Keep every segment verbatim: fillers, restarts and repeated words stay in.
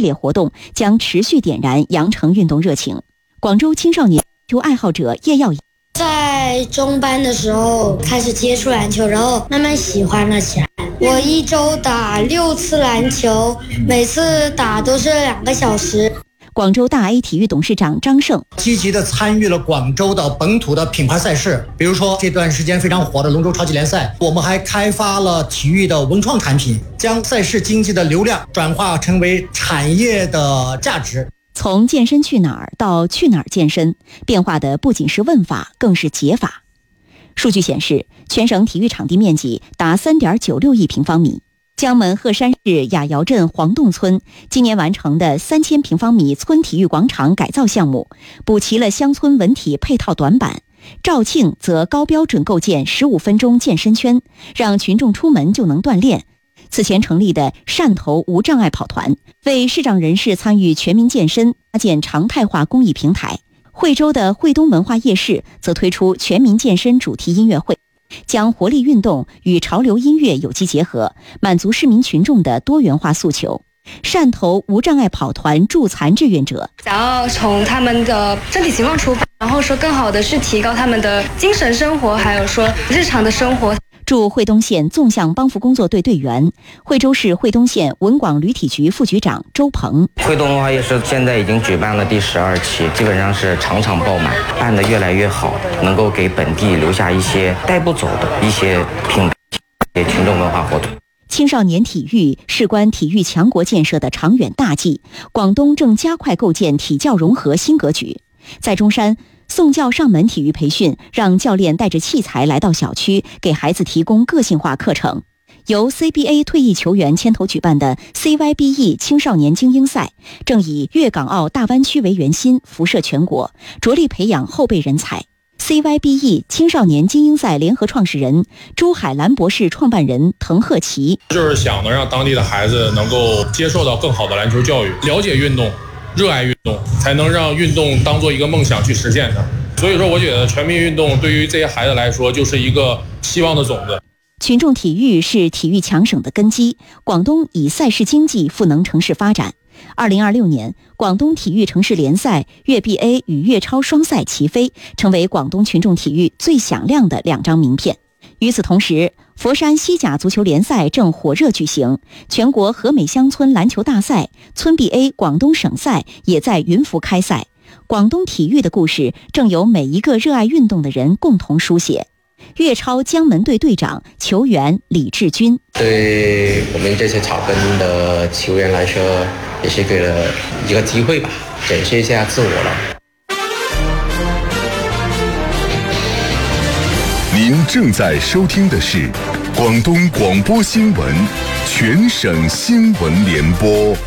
列活动将持续点燃羊城运动热情。广州青少年篮球爱好者叶耀在中班的时候开始接触篮球，然后慢慢喜欢了起来。我一周打六次篮球，每次打都是两个小时。 广州大 A 体育董事长张胜积极地参与了广州的本土的品牌赛事，比如说这段时间非常火的龙舟超级联赛。我们还开发了体育的文创产品，将赛事经济的流量转化成为产业的价值。 从健身去哪儿到去哪儿健身，变化的不仅是问法，更是解法。数据显示，全省体育场地面积达 三点九六亿平方米。江门鹤山市雅瑶镇黄洞村今年完成的三千平方米村体育广场改造项目，补齐了乡村文体配套短板。肇庆则高标准构建十五分钟健身圈，让群众出门就能锻炼。此前成立的汕头无障碍跑团，为视障人士参与全民健身搭建常态化公益平台。惠州的惠东文化夜市则推出全民健身主题音乐会，将活力运动与潮流音乐有机结合，满足市民群众的多元化诉求。汕头无障碍跑团助残志愿者想要从他们的身体情况出发，然后说更好的是提高他们的精神生活，还有说日常的生活。 驻惠东县纵向帮扶工作队队员，惠州市惠东县文广旅体局副局长周鹏。 惠东文化夜市现在已经举办了第十二期，基本上是场场爆满，办得越来越好，能够给本地留下一些带不走的一些品牌群众文化活动。 青少年体育事关体育强国建设的长远大计，广东正加快构建体教融合新格局。在中山，送教上门体育培训让教练带着器材来到小区，给孩子提供个性化课程。由 C B A 退役球员牵头举办的 C Y B E 青少年精英赛，正以粤港澳大湾区为圆心，辐射全国，着力培养后备人才。C Y B E 青少年精英赛联合创始人、珠海兰博士创办人滕鹤奇， 就是想能让当地的孩子能够接受到更好的篮球教育，了解运动，热爱运动，才能让运动当做一个梦想去实现它。所以说我觉得全民运动对于这些孩子来说就是一个希望的种子。 群众体育是体育强省的根基，广东以赛事经济赋能城市发展。二零二六年，广东体育城市联赛粤 B A 与粤超双赛齐飞，成为广东群众体育最响亮的两张名片。与此同时，佛山西甲足球联赛正火热举行，全国和美乡村篮球大赛、村 B A 广东省赛也在云浮开赛。广东体育的故事正由每一个热爱运动的人共同书写。粤超江门队队长、球员李志军， 对我们这些草根的球员来说，也是给了一个机会吧，展示一下自我了。 您正在收听的是广东广播新闻全省新闻联播。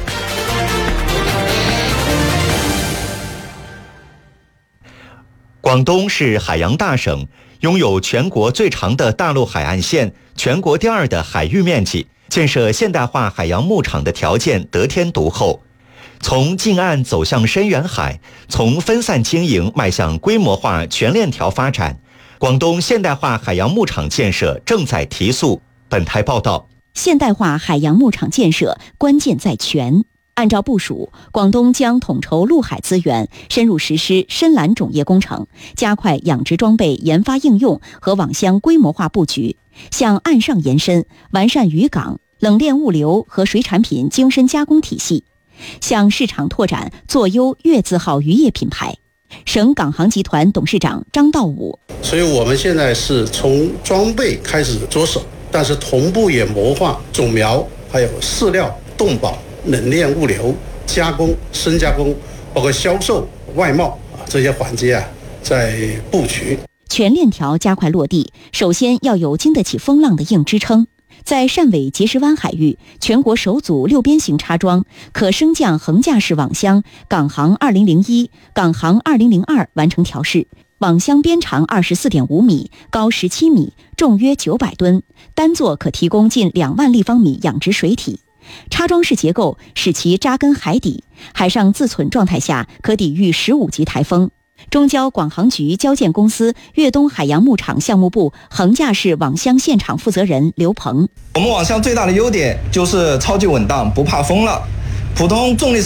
广东是海洋大省，拥有全国最长的大陆海岸线，全国第二的海域面积，建设现代化海洋牧场的条件得天独厚。从近岸走向深远海，从分散经营迈向规模化全链条发展，广东现代化海洋牧场建设正在提速。本台报道， 现代化海洋牧场建设关键在全。按照部署，广东将统筹陆海资源，深入实施深蓝种业工程，加快养殖装备研发应用和网箱规模化布局，向岸上延伸，完善渔港、冷链物流和水产品精深加工体系，向市场拓展做优粤字号渔业品牌。省港航集团董事长张道武， 所以我们现在是从装备开始着手，但是同步也谋划种苗，还有饲料、动保、冷链物流、加工、深加工，包括销售、外贸啊这些环节啊，在布局。 全链条加快落地，首先要有经得起风浪的硬支撑。在汕尾碣石湾海域，全国首组六边形插装可升降横架式网箱港航二零零一、港航二零零二完成调试。网箱边长 二十四点五米，高十七米，重约九百吨，单座可提供近两万立方米养殖水体。插装式结构使其扎根海底，海上自存状态下可抵御十五级台风。中交广航局交建公司粤东海洋牧场项目部横架式网箱现场负责人刘鹏， 我们网箱最大的优点就是超级稳当，不怕风浪。普通重力